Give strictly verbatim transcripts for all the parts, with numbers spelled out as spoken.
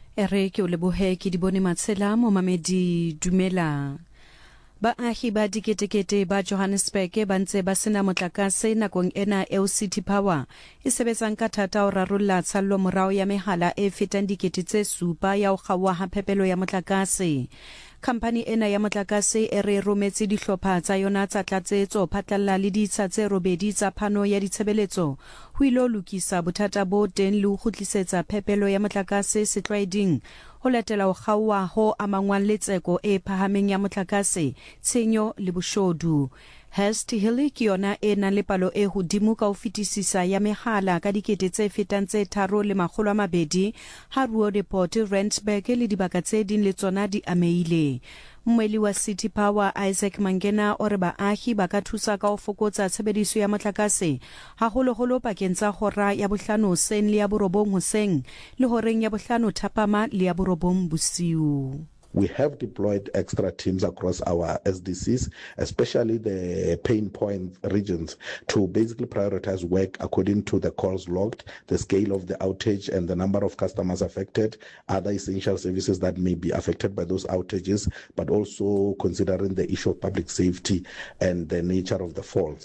Ere ke o lebohe ke di bone Matshela mo mamedi dumela. Baahi ba diketekete ba Johannesburg ba ntse ba sena motlakase nakong ena eo City Power e sebetsang ka thata o rarolla tshallo morao ya mehala e fetang dikete tse supa ya ho kgawa ha phepelo ya motlakase. Company ena ya motlakase e re rometse dihlopha tsa yona tsa tlatsetso phatlalla le ditsha tse robedi tsa phano ya ditshebeletso ho ilo lokisa bothata bo teng le ho kgutlisetsa phepelo ya motlakase setlwaeding ho latela ho kgawa ho amangwang le tseko e phahameng ya motlakase, tshenyo le boshodu. Hurst Hill ke yona e nang le palo e hodimo ka ho fetisisa ya mehala ka dikete tse fetang tse tharo le makgolo a mabedi ha Ruodeport, Randburg le dibaka tse ding le tsona di ameile. Mmweli wa City Power Isaac Mangena o re baahi ba ka thusa ka ho fokotsa tshebediso ya motlakase haholoholo pakeng tsa hora ya bohlano hoseng le ya borobong hoseng le horeng ya bohlano thapama le ya borobong bosiu. We have deployed extra teams across our S D Cs, especially the pain point regions, to basically prioritize work according to the calls logged, the scale of the outage and the number of customers affected, other essential services that may be affected by those outages, but also considering the issue of public safety and the nature of the faults.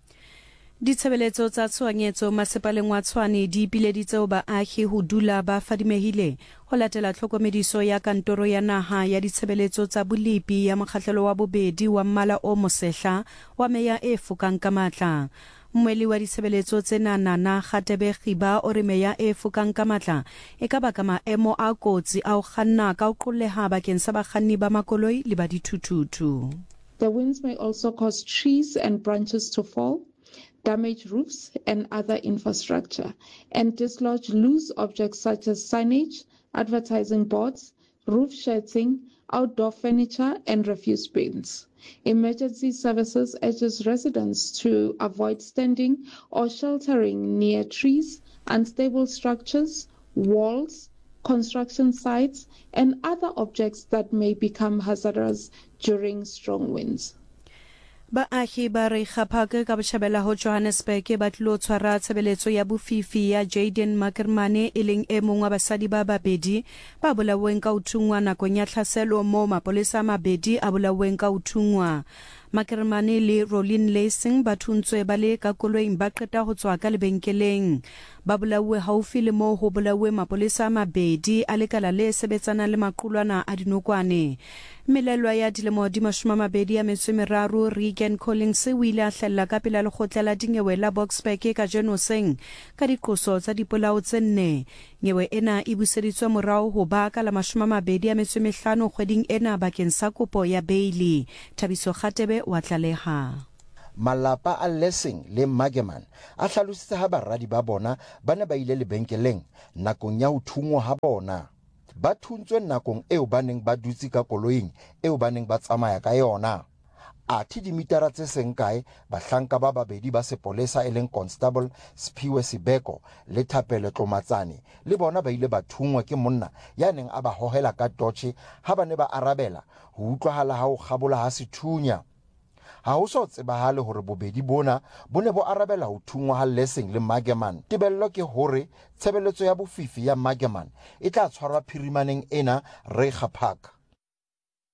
Ditshebeletso tsa tshohanyetso masepaleng wa Tshwane di ipileditse ho baahi ho dula ba fadimehile ho latela tlhokomediso ya kantoro ya naha ya ditshebeletso tsa bolipi ya mokgahlelo wa bobedi wa mmala o mosehla wa meya e fokang ka matla. Mmweli wa ditshebeletso tsena Nana Kgatebe Khiba o re meya e fokang ka matla e ka baka maemo a kotsi a ho kganna ka ho qolleha bakeng sa bakganni ba makoloi le ba dithuthuthu. The winds may also cause trees and branches to fall, damage roofs and other infrastructure, and dislodge loose objects such as signage, advertising boards, roof shading, outdoor furniture, and refuse bins. Emergency services urges residents to avoid standing or sheltering near trees, unstable structures, walls, construction sites, and other objects that may become hazardous during strong winds. Baahi ba re Gaphaka ka Botjhabela ho Johannesburg ba tlo tshwara tshebeletso ya bofifi ya Jaden Makermane e leng e mong wa basadi ba babedi ba bolaweng ka uthungwa nakong ya tlhaselo mo mapolesa a mabedi a bolaweng ka uthungwa. Makermane le Rolin Lacing ba thuntswe ba le ka koloing ba qeta ho tswa ka lebenkeleng. Ba bolawe haufi le mo ho bolawe mapolesa a mabedi a lekala le sebetsana le maqulwana a dinokwane. Melelwa ya dilemo di mashome a mabedi a metso e meraro Regan Collins o ile a hlella ka pela lekgotla la dinyewe la Boksburg ka Jenoseng ka diqoso tsa dipolao tse nne. Nyewe ena e buseditswe morao ho ba ka la mashome a mabedi a metso e mehlano kgweding ena bakeng sa kopo ya beili. Thabiso Kgatebe wa tlaleha. Malapa a Lessing le Mageman a hlalositse ha baradi ba bona ba ne ba ile lebenkeleng nakong ya ho thungwa ha bona. Ba thuntswe nakong eo ba neng ba dutse ka koloing eo ba neng ba tsamaya ka yona. Athi dimitara tse seng kae bahlanka ba babedi ba sepolesa e leng Constable Sphiwe Sibeko le Thapelo Tlomatsane le bona ba ile ba thungwa ke monna ya neng a ba hohela ka torche ha ba ne ba arabela ho utlwahala ha o kgabola ha sethunya. Ha ho so tsebahale hore bobedi bona bo ne bo arabela ho thungwa ha Lessing le Mageman. Tebello ke hore tshebeletso ya bofifi ya Mageman e tla tshwarwa phirimaneng ena re Gaphaka.